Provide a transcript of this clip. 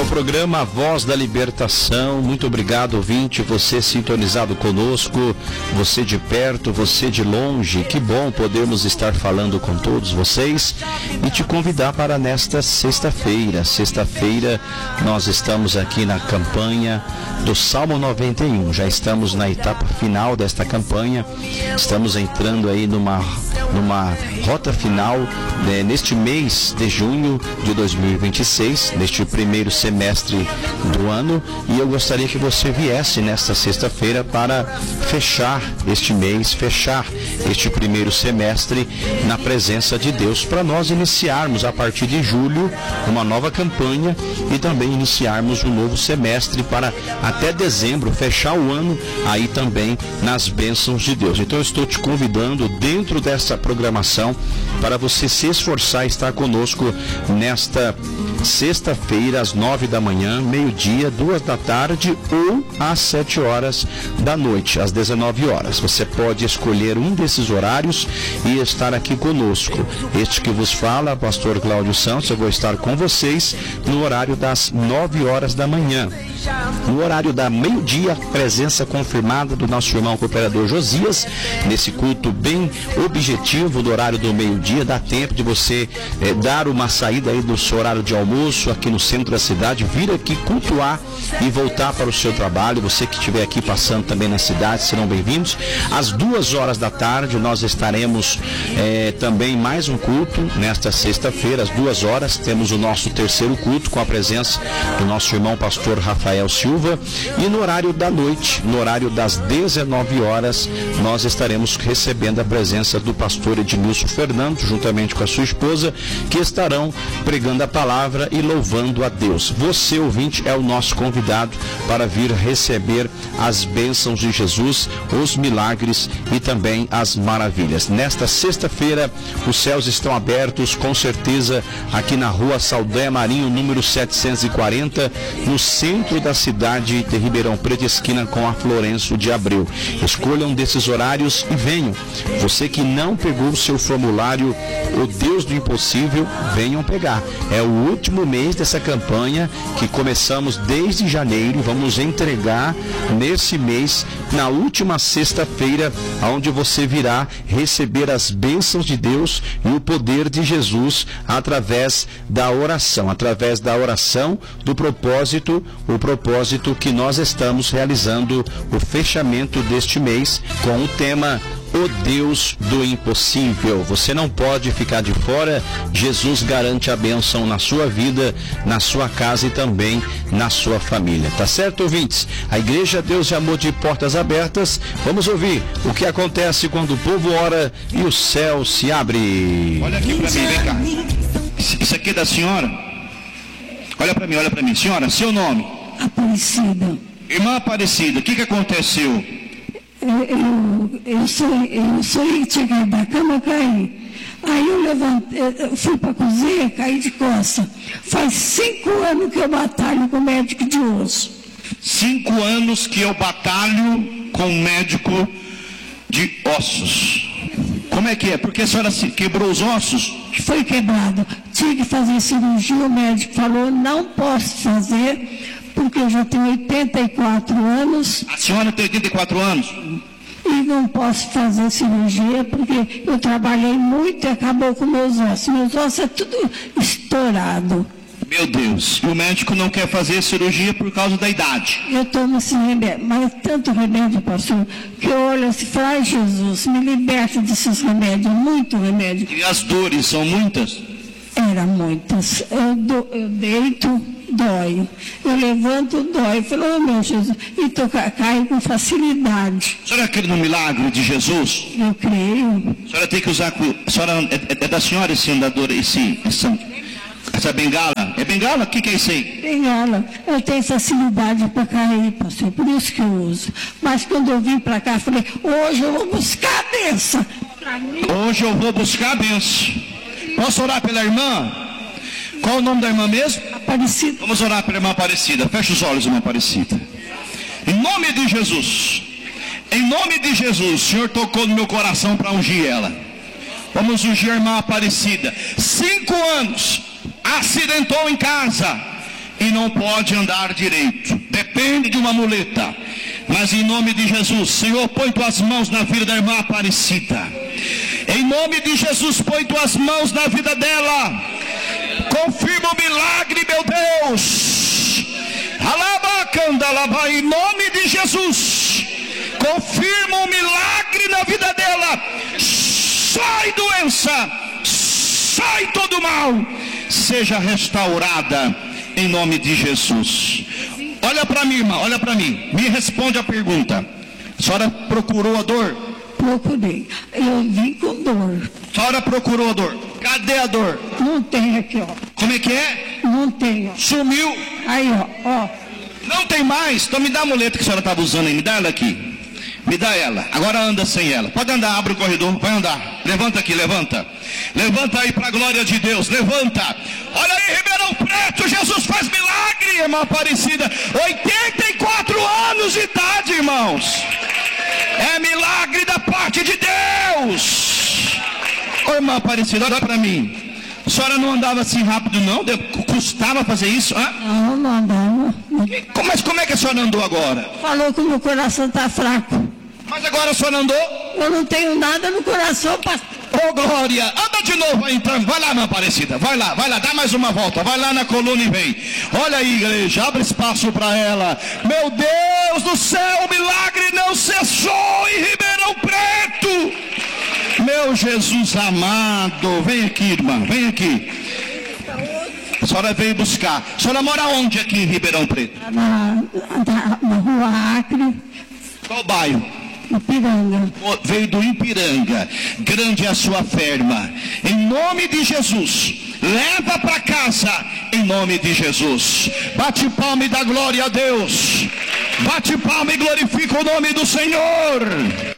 programa A Voz da Libertação. Muito obrigado, ouvinte, você sintonizado conosco, você de perto, você de longe. Que bom podermos estar falando com todos vocês e te convidar para nesta sexta-feira. Sexta-feira nós estamos aqui na campanha do Salmo 91. Já estamos na etapa final desta campanha. Estamos entrando aí numa rota final, né, neste mês de junho de 2026, neste primeiro semestre do ano, e eu gostaria que você viesse nesta sexta-feira para fechar este mês, fechar este primeiro semestre na presença de Deus, para nós iniciarmos a partir de julho uma nova campanha e também iniciarmos um novo semestre para até dezembro fechar o ano aí também nas bênçãos de Deus. Então eu estou te convidando dentro dessa programação para você se esforçar e estar conosco nesta sexta-feira às 9 da manhã, meio-dia, 2 da tarde ou às 7 horas da noite, às 19 horas. Você pode escolher um desses horários e estar aqui conosco. Este que vos fala, pastor Cláudio Santos, eu vou estar com vocês no horário das 9 horas da manhã. No horário da meio-dia, presença confirmada do nosso irmão cooperador Josias, nesse culto bem objetivo do horário do meio-dia. Dá tempo de você dar uma saída aí do seu horário de almoço aqui no centro da cidade, vir aqui cultuar e voltar para o seu trabalho. Você que estiver aqui passando também na cidade, serão bem-vindos. Às 2 horas da tarde nós estaremos também mais um culto nesta sexta-feira. Às 2 horas temos o nosso terceiro culto com a presença do nosso irmão pastor Rafael Silva, e no horário da noite, no horário das 19 horas, nós estaremos recebendo a presença do pastor Edmilson Fernando, juntamente com a sua esposa, que estarão pregando a palavra e louvando a Deus. Você, ouvinte, é o nosso convidado para vir receber as bênçãos de Jesus, os milagres e também as maravilhas. Nesta sexta-feira, os céus estão abertos, com certeza, aqui na rua Saldanha Marinho, número 740, no centro da cidade de Ribeirão Preto, esquina com a Florencio de Abreu. Escolham desses horários e venham. Você que não pegou o seu formulário, o Deus do Impossível, venham pegar. É o último mês dessa campanha que começamos desde janeiro. Vamos entregar nesse mês, na última sexta-feira, onde você virá receber as bênçãos de Deus e o poder de Jesus através da oração. Através da oração, do propósito, o propósito que nós estamos realizando o fechamento deste mês com o tema O Deus do Impossível. Você não pode ficar de fora. Jesus garante a bênção na sua vida, na sua casa e também na sua família. Tá certo, ouvintes? A Igreja Deus de Amor de Portas Abertas. Vamos ouvir o que acontece quando o povo ora e o céu se abre. Olha aqui pra mim, vem cá. Isso aqui é da senhora? Olha pra mim. Senhora, seu nome? Aparecida. Irmã Aparecida, o que aconteceu? Eu cheguei da cama, caí. Aí eu levantei, fui para a cozinha, caí de costas. Faz 5 anos que eu batalho com médico de osso. 5 anos que eu batalho com médico de ossos. Como é que é? Porque a senhora quebrou os ossos? Foi quebrado. Tinha que fazer cirurgia, o médico falou, não posso fazer, porque eu já tenho 84 anos. A senhora tem 84 anos? E não posso fazer cirurgia, porque eu trabalhei muito e acabou com meus ossos. Meus ossos é tudo estourado. Meu Deus, e o médico não quer fazer cirurgia por causa da idade? Eu tomo esse remédio, mas tanto remédio, pastor, que eu olho assim e falo, ai Jesus, me liberta desses remédios, muito remédio. E as dores são muitas? Era muitas. Eu deito, dói. Eu levanto, dói. Eu falo, oh meu Jesus, e caio com facilidade. A senhora crê no milagre de Jesus? Eu creio. A senhora tem que usar, a senhora, é da senhora esse andador, essa bengala? É bengala? O que é isso aí? Bengala. Eu tenho facilidade para cair, pastor, por isso que eu uso. Mas quando eu vim para cá, eu falei, hoje eu vou buscar a bênção. Hoje eu vou buscar a bênção. Posso orar pela irmã? Qual o nome da irmã mesmo? Aparecida. Vamos orar pela irmã Aparecida. Fecha os olhos, irmã Aparecida. Em nome de Jesus. Em nome de Jesus, o Senhor tocou no meu coração para ungir ela. Vamos ungir a irmã Aparecida. 5 anos, acidentou em casa. e não pode andar direito. Depende de uma muleta. Mas em nome de Jesus, Senhor, põe tuas mãos na vida da irmã Aparecida. Em nome de Jesus, põe tuas mãos na vida dela. Confirma o milagre, meu Deus. Alabacandalaba, em nome de Jesus. Confirma o milagre na vida dela. Sai doença, sai todo mal. Seja restaurada em nome de Jesus. Olha para mim, irmã, olha para mim. Me responde a pergunta. A senhora procurou a dor? Procurei. Eu vim com dor. A senhora procurou a dor. Cadê a dor? Não tem aqui, ó. Como é que é? Não tem, ó. Sumiu. Aí, ó. Não tem mais. Então me dá a muleta que a senhora estava usando aí. Me dá ela aqui. Me dá ela. Agora anda sem ela. Pode andar, abre o corredor. Vai andar. Levanta aqui, levanta. Levanta aí para a glória de Deus. Levanta. Olha aí, Ribeirão Preto. Jesus faz milagre, irmã Aparecida. 84 anos de idade, irmãos. É milagre da parte de Deus. Ô, irmã Aparecida, olha para mim. A senhora não andava assim rápido, não? Custava fazer isso? Não, não andava. Mas como é que a senhora andou agora? Falou que o meu coração está fraco. Mas agora a senhora andou? Eu não tenho nada no coração, pastor. Ô, glória, anda de novo aí então. Vai lá, irmã Aparecida, vai lá, dá mais uma volta. Vai lá na coluna e vem. Olha aí, igreja, abre espaço para ela. Meu Deus do céu, o milagre não cessou em Ribeirão Preto. Meu Jesus amado, vem aqui, irmã, vem aqui. A senhora veio buscar. A senhora mora onde aqui em Ribeirão Preto? Na rua Acre. Qual bairro? Ipiranga. Veio do Ipiranga. Grande é a sua ferma. Em nome de Jesus, leva para casa. Em nome de Jesus. Bate palma e dá glória a Deus. Bate palma e glorifica o nome do Senhor.